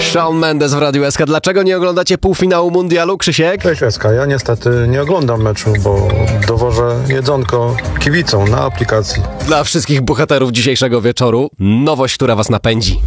Shawn Mendes w Radiu SK. Dlaczego nie oglądacie półfinału mundialu, Krzysiek? Cześć SK, ja niestety nie oglądam meczu, bo dowożę jedzonko kibicom na aplikacji. Dla wszystkich bohaterów dzisiejszego wieczoru nowość, która was napędzi.